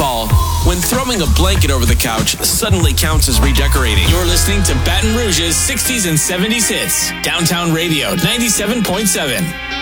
fall, when throwing a blanket over the couch suddenly counts as redecorating. You're listening to Baton Rouge's 60s and 70s hits. Downtown Radio 97.7.